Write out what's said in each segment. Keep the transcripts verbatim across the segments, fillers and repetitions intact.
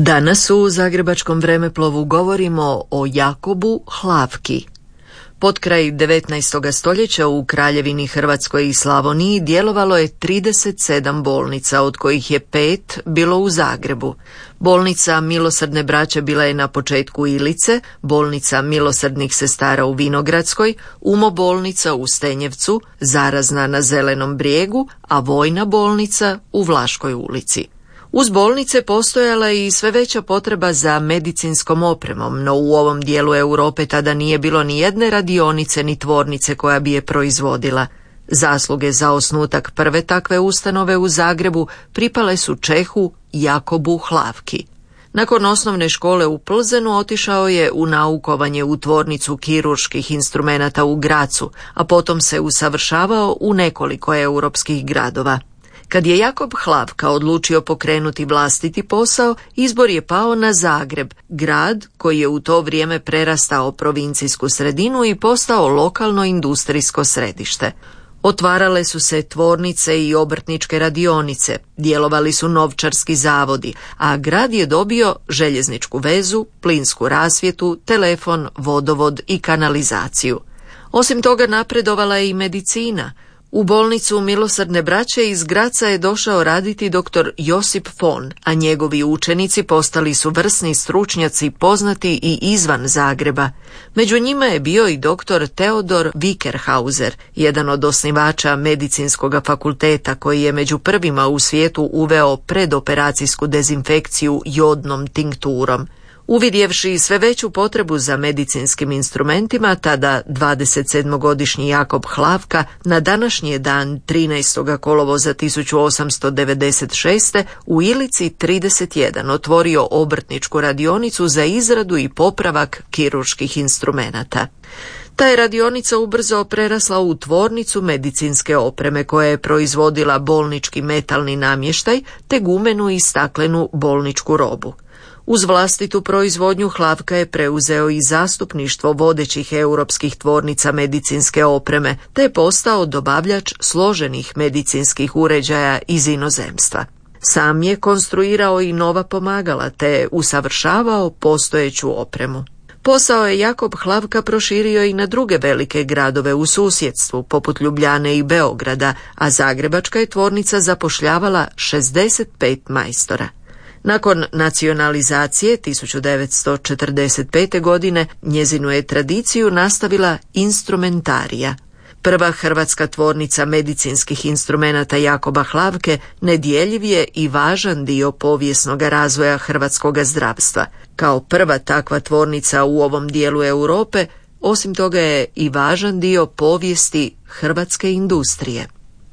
Danas u Zagrebačkom vremeplovu govorimo o Jakobu Hlavki. Potkraj devetnaestog stoljeća u Kraljevini Hrvatskoj i Slavoniji djelovalo je trideset sedam bolnica, od kojih je pet bilo u Zagrebu. Bolnica Milosrdne braće bila je na početku Ilice, bolnica Milosrdnih sestara u Vinogradskoj, umobolnica u Stenjevcu, zarazna na Zelenom brijegu, a vojna bolnica u Vlaškoj ulici. Uz bolnice postojala je i sve veća potreba za medicinskom opremom, no u ovom dijelu Europe tada nije bilo ni jedne radionice ni tvornice koja bi je proizvodila. Zasluge za osnutak prve takve ustanove u Zagrebu pripale su Čehu Jakobu Hlavki. Nakon osnovne škole u Plzenu otišao je u naukovanje u tvornicu kirurških instrumenata u Grazu, a potom se usavršavao u nekoliko europskih gradova. Kad je Jakob Hlavka odlučio pokrenuti vlastiti posao, izbor je pao na Zagreb, grad koji je u to vrijeme prerastao provincijsku sredinu i postao lokalno industrijsko središte. Otvarale su se tvornice i obrtničke radionice, djelovali su novčarski zavodi, a grad je dobio željezničku vezu, plinsku rasvjetu, telefon, vodovod i kanalizaciju. Osim toga napredovala je i medicina. U bolnicu Milosrdne braće iz Graza je došao raditi doktor Josip Fon, a njegovi učenici postali su vrsni stručnjaci poznati i izvan Zagreba. Među njima je bio i doktor Theodor Wikerhauser, jedan od osnivača medicinskog fakulteta koji je među prvima u svijetu uveo predoperacijsku dezinfekciju jodnom tinkturom. Uvidjevši sve veću potrebu za medicinskim instrumentima, tada dvadesetsedmogodišnji Jakob Hlavka na današnji dan trinaestog kolovoza tisuću osamsto devedeset šeste u Ilici trideset jedan otvorio obrtničku radionicu za izradu i popravak kirurških instrumenata. Ta je radionica ubrzo prerasla u tvornicu medicinske opreme koja je proizvodila bolnički metalni namještaj te gumenu i staklenu bolničku robu. Uz vlastitu proizvodnju Hlavka je preuzeo i zastupništvo vodećih europskih tvornica medicinske opreme, te je postao dobavljač složenih medicinskih uređaja iz inozemstva. Sam je konstruirao i nova pomagala, te usavršavao postojeću opremu. Posao je Jakob Hlavka proširio i na druge velike gradove u susjedstvu, poput Ljubljane i Beograda, a zagrebačka je tvornica zapošljavala šezdeset pet majstora. Nakon nacionalizacije tisuću devetsto četrdeset pete. godine njezinu je tradiciju nastavila instrumentarija. Prva hrvatska tvornica medicinskih instrumenata Jakoba Hlavke nedjeljiv je i važan dio povijesnog razvoja hrvatskog zdravstva. Kao prva takva tvornica u ovom dijelu Europe, osim toga je i važan dio povijesti hrvatske industrije.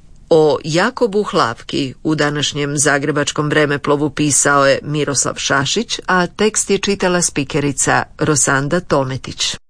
O Jakobu Hlavki u današnjem Zagrebačkom vremeplovu pisao je Miroslav Šašić, a tekst je čitala spikerica Rosanda Tometić.